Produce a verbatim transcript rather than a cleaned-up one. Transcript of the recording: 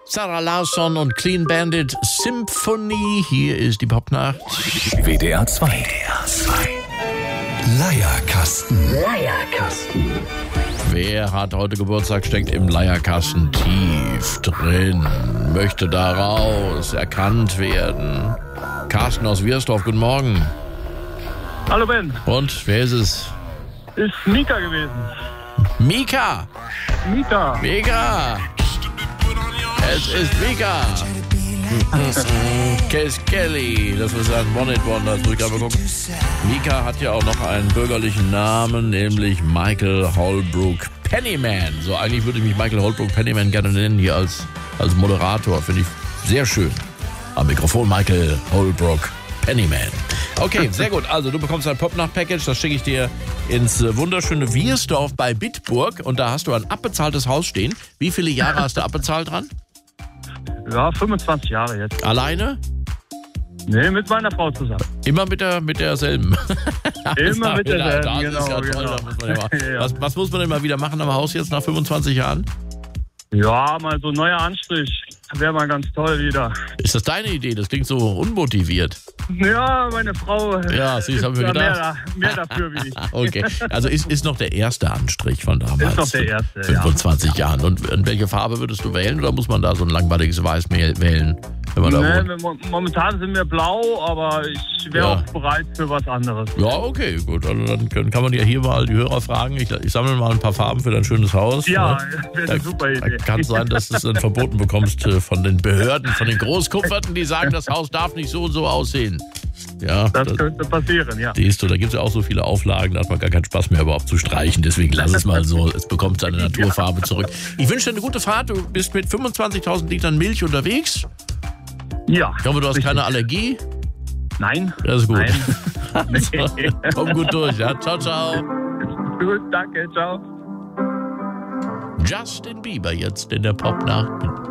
Sarah Larsson und Clean Bandit Symphony. Hier ist die Popnacht. W D R zwei. W D R zwei. Leierkasten. Leierkasten. Wer hat heute Geburtstag, steckt im Leierkasten tief drin, möchte da raus, erkannt werden. Carsten aus Wiersdorf, guten Morgen. Hallo Ben. Und, wer ist es? Ist Mika gewesen. Mika! Mika. Mika! Es ist Mika! Case Kelly, das ist ein One-Hit-Wonder, das muss ich gerade mal gucken. Mika hat ja auch noch einen bürgerlichen Namen, nämlich Michael Holbrook Pennyman. So, eigentlich würde ich mich Michael Holbrook Pennyman gerne nennen, hier als, als Moderator. Finde ich sehr schön. Am Mikrofon Michael Holbrook Pennyman. Okay, sehr gut. Also, du bekommst ein Popnacht-Package, das schicke ich dir ins wunderschöne Wiersdorf bei Bitburg. Und da hast du ein abbezahltes Haus stehen. Wie viele Jahre hast du abbezahlt dran? Ja, fünfundzwanzig Jahre jetzt. Alleine? Nee, mit meiner Frau zusammen. Immer mit der mit derselben. Immer mit derselben, das genau. Ist ja toll, genau. da muss man ja mal, Ja. was, was muss man denn mal wieder machen am Haus jetzt nach fünfundzwanzig Jahren? Ja, mal so ein neuer Anstrich. Wäre mal ganz toll wieder. Ist das deine Idee? Das klingt so unmotiviert. Ja, meine Frau Ja, sie ist haben wir da gedacht. mehr, mehr dafür wie ich. Okay, also ist, ist noch der erste Anstrich von damals. Ist noch der erste, fünfundzwanzig ja. Jahren. Und, und welche Farbe würdest du wählen? Oder muss man da so ein langweiliges Weiß wählen, wenn man da wohnt? Nee, mo- momentan sind wir blau, aber ich wäre Ja. auch bereit für was anderes. Ja, okay, gut. Also dann können, kann man ja hier mal die Hörer fragen. Ich, ich sammle mal ein paar Farben für dein schönes Haus. Ja, Ne? wäre eine super Idee. Kann sein, dass du es dann verboten bekommst äh, von den Behörden, von den Großkupferten, die sagen, das Haus darf nicht so und so aussehen. Ja, Das das, könnte passieren, ja. siehst du, da gibt es ja auch so viele Auflagen, da hat man gar keinen Spaß mehr überhaupt zu streichen. Deswegen lass es mal so, es bekommt seine Naturfarbe zurück. Ich wünsche dir eine gute Fahrt. Du bist mit fünfundzwanzigtausend Litern Milch unterwegs. Ja. Ich hoffe, du hast keine Allergie. Nein. Das ist gut. Nein. Also, komm gut durch. Ja? Ciao, ciao. Gut, danke, ciao. Justin Bieber jetzt in der Popnacht.